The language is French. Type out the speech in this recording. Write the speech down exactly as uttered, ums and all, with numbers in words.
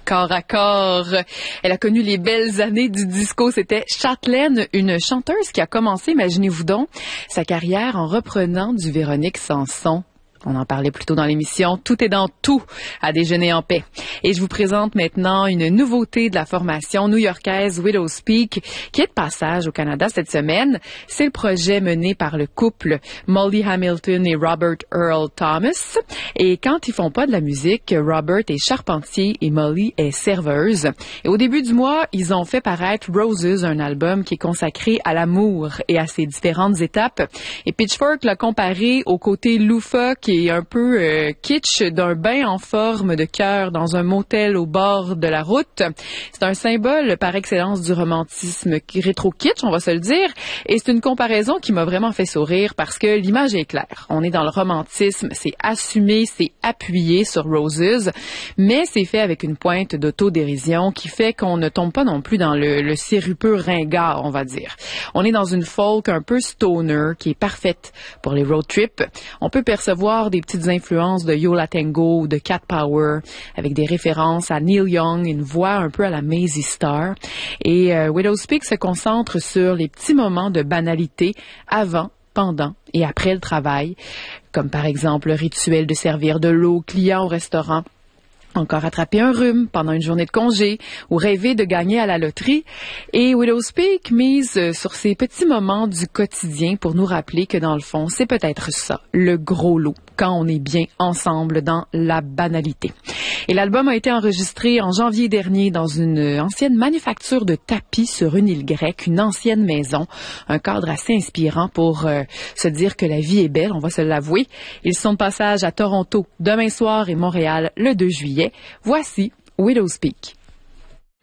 corps à corps. Elle a connu les belles années du disco. C'était Châtelaine, une chanteuse qui a commencé, imaginez-vous donc, sa carrière en reprenant du Véronique Sanson. On en parlait plus tôt dans l'émission. Tout est dans tout à déjeuner en paix. Et je vous présente maintenant une nouveauté de la formation new-yorkaise Widow's Peak qui est de passage au Canada cette semaine. C'est le projet mené par le couple Molly Hamilton et Robert Earl Thomas. Et quand ils font pas de la musique, Robert est charpentier et Molly est serveuse. Et au début du mois, ils ont fait paraître Roses, un album qui est consacré à l'amour et à ses différentes étapes. Et Pitchfork l'a comparé au côté loufoque qui est un peu euh, kitsch d'un bain en forme de cœur dans un motel au bord de la route. C'est un symbole par excellence du romantisme rétro-kitsch, on va se le dire, et c'est une comparaison qui m'a vraiment fait sourire parce que l'image est claire. On est dans le romantisme, c'est assumé, c'est appuyé sur Roses, mais c'est fait avec une pointe d'autodérision qui fait qu'on ne tombe pas non plus dans le, le sirupeux ringard, on va dire. On est dans une folk un peu stoner qui est parfaite pour les road trips. On peut percevoir des petites influences de Yo La Tengo ou de Cat Power avec des références à Neil Young, une voix un peu à la Mazzy Star. Et euh, Widow's Peak se concentre sur les petits moments de banalité avant, pendant et après le travail, comme par exemple le rituel de servir de l'eau aux clients au restaurant. Encore attraper un rhume pendant une journée de congé ou rêver de gagner à la loterie. Et Widow's Peak mise sur ces petits moments du quotidien pour nous rappeler que dans le fond, c'est peut-être ça, le gros lot, quand on est bien ensemble dans la banalité. Et l'album a été enregistré en janvier dernier dans une ancienne manufacture de tapis sur une île grecque, une ancienne maison, un cadre assez inspirant pour euh, se dire que la vie est belle, on va se l'avouer. Ils sont de passage à Toronto demain soir et Montréal le deux juillet. Voici Widow's Peak.